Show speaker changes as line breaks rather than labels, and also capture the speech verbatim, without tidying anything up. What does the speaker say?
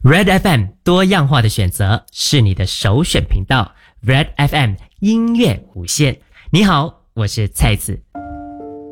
Red F M 多样化的选择，是你的首选频道。Red F M 音乐无限。你好，我是蔡子。